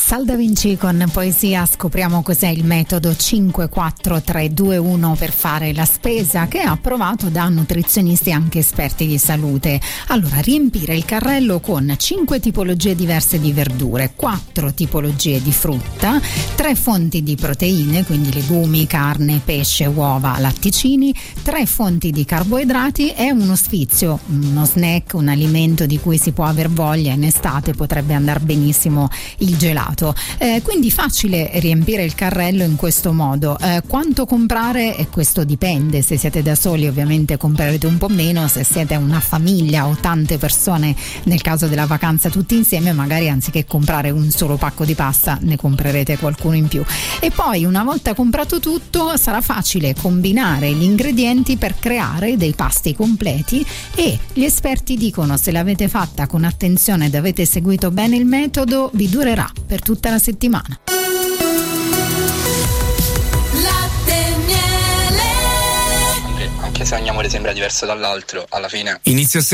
Sal Da Vinci con poesia. Scopriamo cos'è il metodo 54321 per fare la spesa, che è approvato da nutrizionisti e anche esperti di salute. Allora, riempire il carrello con 5 tipologie diverse di verdure, 4 tipologie di frutta, 3 fonti di proteine, quindi legumi, carne, pesce, uova, latticini, 3 fonti di carboidrati e uno sfizio, uno snack, un alimento di cui si può aver voglia. In estate potrebbe andare benissimo il gelato. Quindi facile riempire il carrello in questo modo. Quanto comprare? E questo dipende. Se siete da soli ovviamente comprerete un po' meno, se siete una famiglia o tante persone, nel caso della vacanza tutti insieme, magari anziché comprare un solo pacco di pasta ne comprerete qualcuno in più. E poi, una volta comprato tutto, sarà facile combinare gli ingredienti per creare dei pasti completi, e gli esperti dicono, se l'avete fatta con attenzione ed avete seguito bene il metodo, vi durerà per tutta la settimana. Anche se ogni amore sembra diverso dall'altro, alla fine inizio